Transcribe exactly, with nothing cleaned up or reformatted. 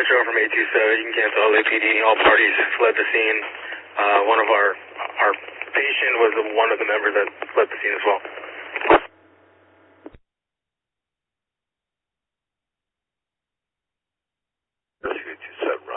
Metro from eight two seven, you can cancel L A P D. All parties fled the scene. Uh, one of our, our patient was one of the members that fled the scene as well.